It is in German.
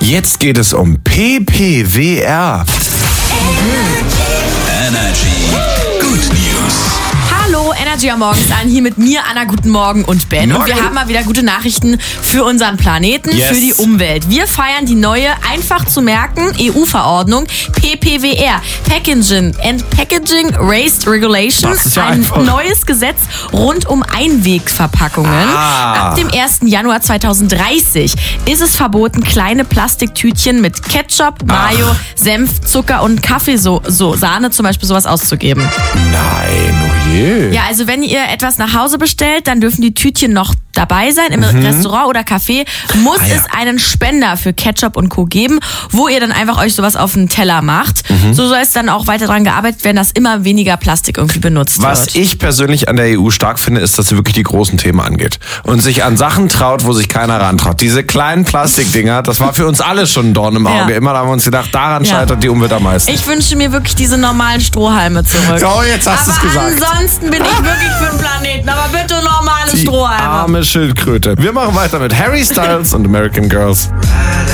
Jetzt geht es um PPWR. Energy Good News. Hallo, Energy am Morgens an, hier mit mir, Anna, guten Morgen und Ben. Und wir haben mal wieder gute Nachrichten für unseren Planeten, für die Umwelt. Wir feiern die neue, einfach zu merken, EU-Verordnung PPWR, Packaging and Packaging Waste Regulation. Das ist ja ein einfach. neues Gesetz rund um Einwegverpackungen. Ab dem 1. Januar 2030 ist es verboten, kleine Plastiktütchen mit Ketchup, Mayo, Senf, Zucker und Kaffeesahne zum Beispiel sowas auszugeben. Nein, oh je. Ja, also wenn ihr etwas nach Hause bestellt, dann dürfen die Tütchen noch dabei sein. Im Restaurant oder Café muss es einen Spender für Ketchup und Co. geben, wo ihr dann einfach euch sowas auf den Teller macht. So soll es dann auch weiter daran gearbeitet werden, dass immer weniger Plastik irgendwie benutzt wird. Was ich persönlich an der EU stark finde, ist, dass sie wirklich die großen Themen angeht. Und sich an Sachen traut, wo sich keiner rantraut. Diese kleinen Plastikdinger, das war für uns alle schon ein Dorn im Auge. Ja. Immer haben wir uns gedacht, daran scheitert die Umwelt am meisten. Ich wünsche mir wirklich diese normalen Strohhalme zurück. So, jetzt hast du es gesagt. Ansonsten bin ich wirklich für den Planeten. Aber bitte normale Die Strohhalme. arme Schildkröte. Wir machen weiter mit Harry Styles und American Girls.